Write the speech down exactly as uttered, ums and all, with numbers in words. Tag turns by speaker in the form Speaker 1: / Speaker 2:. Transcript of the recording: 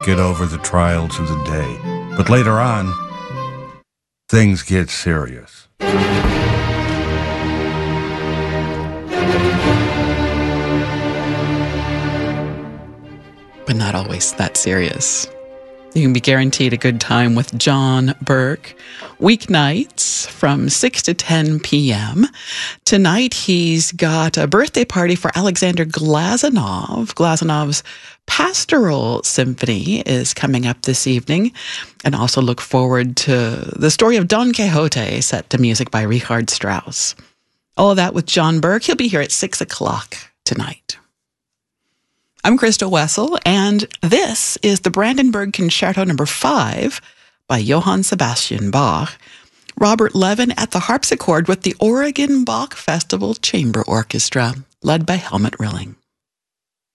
Speaker 1: get over the trials of the day. But later on, things get serious.
Speaker 2: But not always that serious. You can be guaranteed a good time with John Burke, weeknights from six to ten p.m. Tonight, he's got a birthday party for Alexander Glazunov. Glazunov's Pastoral Symphony is coming up this evening. And also look forward to the story of Don Quixote, set to music by Richard Strauss. All of that with John Burke. He'll be here at six o'clock tonight. I'm Crystal Wessel, and this is the Brandenburg Concerto number five by Johann Sebastian Bach. Robert Levin at the harpsichord with the Oregon Bach Festival Chamber Orchestra, led by Helmut Rilling.